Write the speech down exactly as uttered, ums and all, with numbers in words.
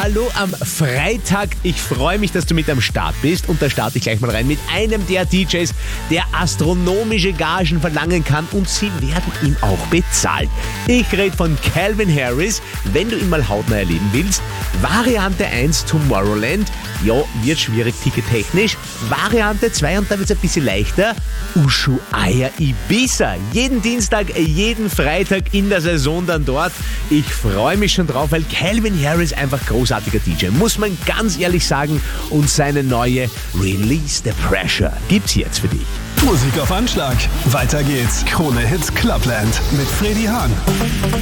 Hallo am Freitag. Ich freue mich, dass du mit am Start bist und da starte ich gleich mal rein mit einem der D Js, der astronomische Gagen verlangen kann und sie werden ihm auch bezahlt. Ich rede von Calvin Harris. Wenn du ihn mal hautnah erleben willst, Variante eins Tomorrowland, ja, wird schwierig tickettechnisch. Variante zwei, und da wird es ein bisschen leichter, Ushuaia Ibiza. Jeden Dienstag, jeden Freitag in der Saison dann dort. Ich freue mich schon drauf, weil Calvin Harris einfach großartiger D J, muss man ganz ehrlich sagen. Und seine neue Release the Pressure gibt's jetzt für dich. Musik auf Anschlag. Weiter geht's. Krone Hits Clubland mit Freddy Hahn.